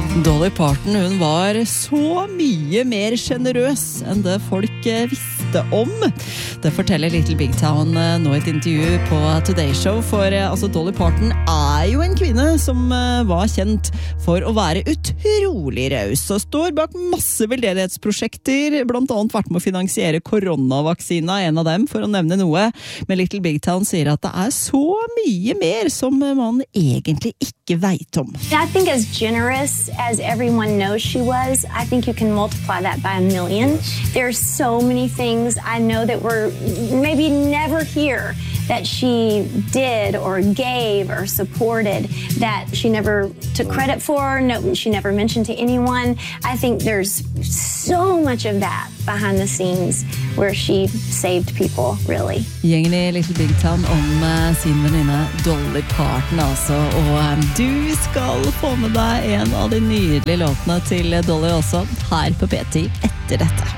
Dolly Parton, hun var så mye mer generøs enn det folk visste om. Det forteller Little Big Town nå i et intervju på Today Show, for Dolly Parton jo en kvinne som var kjent for å være utrolig raus, og står bak masse veldedighetsprosjekter, blant annet vært med å finansiere koronavaksina, en av dem, for å nevne noe. Men Little Big Town sier at det så mye mer som man egentlig ikke vet om. I think as generous as everyone knows she was, I think you can multiply that by 1 million. There's so many things I know that were maybe never hear that she did or gave or supported that she never took credit for, no, she never mentioned to anyone. I think there's so much of that behind the scenes where she saved people, really. Gjengen i Little Big Town om sin venninne Dolly Parton, altså. Og du skal få med deg en av de nydelige låtene til Dolly også, her på P10 etter dette.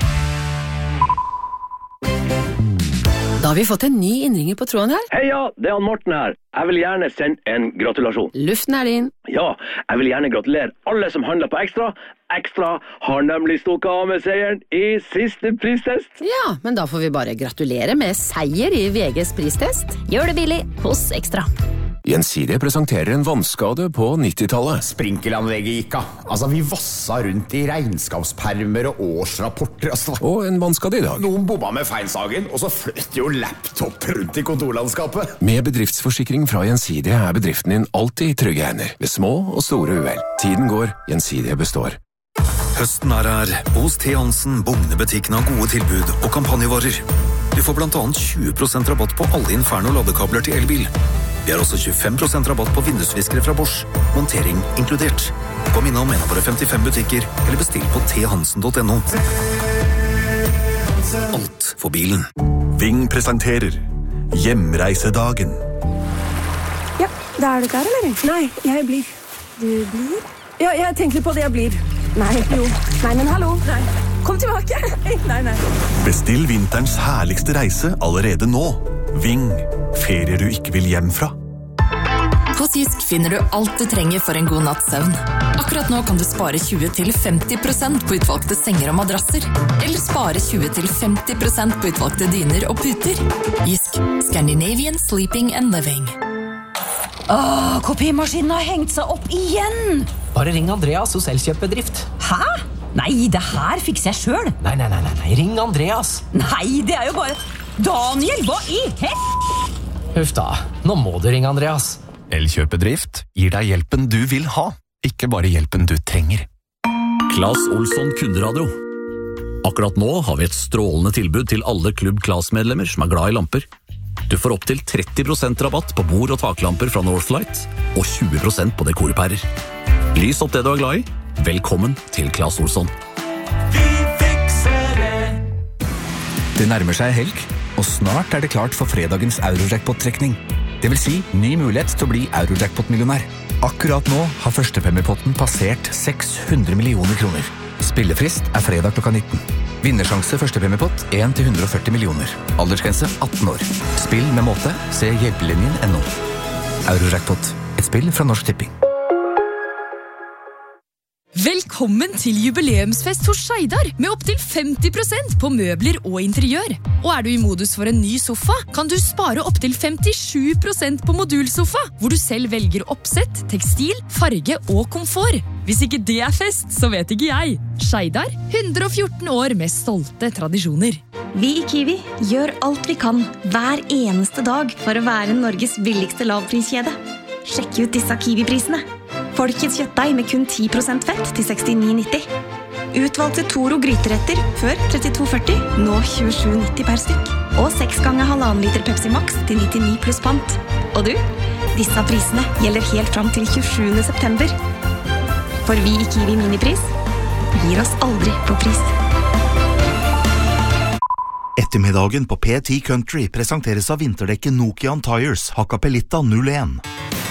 Da har vi fått en ny innringer på tråden her. Heia, det han Morten her. Jeg vil gjerne sende en gratulasjon. Luften din. Ja, jeg vil gjerne gratulere alle som handler på Ekstra. Ekstra har nemlig stukket av med seieren i siste pristest. Ja, men da får vi bare gratulere med seier i VGs pristest. Gjør det billig hos Ekstra. Gjensidige presenterer en vannskade på 90-tallet. Sprinkelanlegget gikk av. Altså, vi vassa rundt i regnskapspermer og årsrapporter. Og en vannskade i dag. Noen bomma med feinsagen, og så fløt jo laptop rundt i kontorlandskapet. Med bedriftsforsikring fra Gjensidige bedriften din alltid i trygge hender, ved små og store uhell. Tiden går, Gjensidige består. Høsten her. Hos T. Hansen, Bugne-butikken har gode tilbud og kampanjevarer. Du får blant annet 20% rabatt på alle Inferno ladekabler til elbil. Vi har også 25% rabatt på vindusviskere fra Bosch. Montering inkludert. Kom innom en av våre 55 butikker, eller bestill på thansen.no. Alt for bilen. Ving presenterer Hjemreisedagen. Ja, da du klar, eller? Nei, jeg blir. Du blir? Ja, jeg tenker på det jeg blir. Nei, jo. Nei, men hallo. Nei. Kom tilbake. Nei. Bestill vinterens herligste reise allerede nå. Ving. Ferier du ikke vil hjem fra. Hos Jysk finner du alt du trenger for en god natts søvn. Akkurat nå kan du spare 20-50% på utvalgte senger og madrasser. Eller spare 20-50% på utvalgte dyner og puter. Jysk. Scandinavian Sleeping and Living. Kopimaskinen har hengt seg opp igjen! Bare ring Andreas hos Elkjøp-bedrift. Hæ? Nei, det her fikser jeg selv. Nei, ring Andreas. Nei, det jo bare... Daniel, hva i Huff da, nå må du ringe Andreas. Elkjøp-bedrift gir deg hjelpen du vil ha, ikke bare hjelpen du trenger. Claes Olsson Kunderadio. Akkurat nå har vi et strålende tilbud til alle Klubb Claes-medlemmer som glad i lamper. Du får opp til 30% rabatt på bord- og taklamper fra Northlight, og 20% på dekorpærer. Lys opp det du glad i. Velkommen til Claes Olsson. Vi fikser det! Det nærmer seg helg, og snart det klart for fredagens Eurojackpot-trekning. Det vil si ny mulighet til å bli Eurojackpot-millionær. Akkurat nå har førstepremiepotten passert 600 millioner kroner. Spillefrist fredag klokka 19. Vinnersjanse førstepremiepott 1-140 millioner. Aldersgrense 18 år. Spill med måte. Se hjelpelinjen.no. Eurojackpot. Et spill fra Norsk Tipping. Velkommen til jubileumsfest hos Skeidar, med opp til 50% på møbler og interiør. Og du i modus for en ny sofa, kan du spare opp til 57% på modulsofa, hvor du selv velger oppsett, tekstil, farge og komfort. Hvis ikke det fest, så vet ikke jeg. Skeidar, 114 år med stolte tradisjoner. Vi i Kiwi gjør alt vi kan hver eneste dag for å være Norges billigste lavpriskjede. Sjekk ut disse Kiwi-prisene. Folkets kjøttdeig med kun 10% fett til 69,90. Utvalgte Toro gryteretter før 32,40, nå 27,90 per stykk. Og 6 ganger 1,5 liter Pepsi Max til 99 pluss pant. Og du, disse prisene gjelder helt fram til 27. september. For vi i Kiwi Minipris gir oss aldri på pris. Ettermiddagen på P10 Country presenteres av vinterdekket Nokian Tires Hakkapeliitta 01.